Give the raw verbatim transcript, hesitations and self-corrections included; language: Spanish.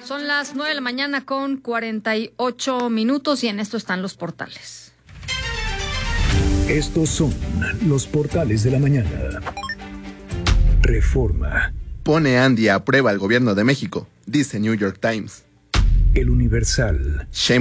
Son las nueve de la mañana con cuarenta y ocho minutos y en esto están los portales. Estos son los portales de la mañana. Reforma. Pone Andy a prueba al gobierno de México, dice New York Times. El Universal. Sheinbaum